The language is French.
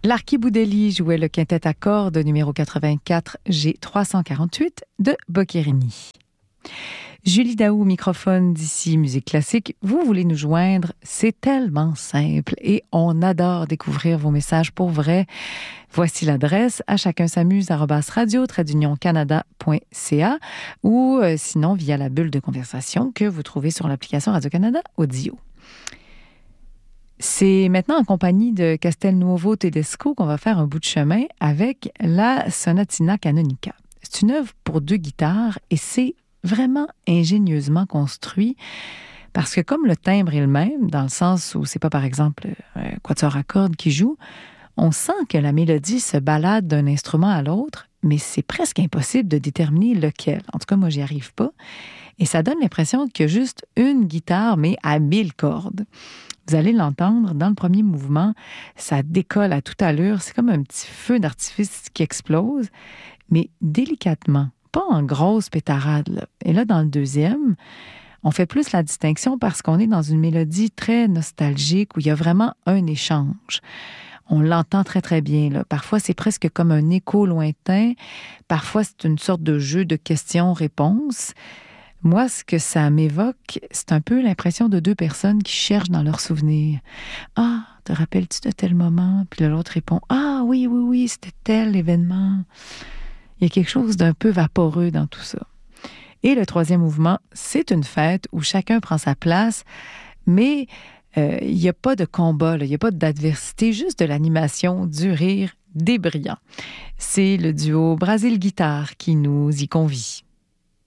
L'Archiboudelli jouait le quintet à cordes numéro 84 G348 de Boccherini. Julie Daou, microphone d'ici Musique Classique. Vous voulez nous joindre? C'est tellement simple et on adore découvrir vos messages pour vrai. Voici l'adresse achacunsamuse@radio-canada.ca ou sinon via la bulle de conversation que vous trouvez sur l'application Radio-Canada Audio. C'est maintenant en compagnie de Castelnuovo Tedesco qu'on va faire un bout de chemin avec la Sonatina Canonica. C'est une œuvre pour 2 guitares et c'est vraiment ingénieusement construit parce que comme le timbre est le même, dans le sens où c'est pas par exemple un quatuor à cordes qui joue, on sent que la mélodie se balade d'un instrument à l'autre, mais c'est presque impossible de déterminer lequel. En tout cas, moi, j'y arrive pas. Et ça donne l'impression qu'il y a juste une guitare, mais à 1000 cordes. Vous allez l'entendre, dans le premier mouvement, ça décolle à toute allure. C'est comme un petit feu d'artifice qui explose, mais délicatement, pas en grosse pétarade, là. Et là, dans le deuxième, on fait plus la distinction parce qu'on est dans une mélodie très nostalgique où il y a vraiment un échange. On l'entend très, très bien, là. Parfois, c'est presque comme un écho lointain. Parfois, c'est une sorte de jeu de questions-réponses. Moi, ce que ça m'évoque, c'est un peu l'impression de 2 personnes qui cherchent dans leurs souvenirs. « Ah, te rappelles-tu de tel moment? » Puis l'autre répond « Ah, oui, oui, oui, c'était tel événement. » Il y a quelque chose d'un peu vaporeux dans tout ça. Et le troisième mouvement, c'est une fête où chacun prend sa place, mais il n'y a pas de combat, là, il n'y a pas d'adversité, juste de l'animation, du rire, des brillants. C'est le duo Brasil Guitare qui nous y convie.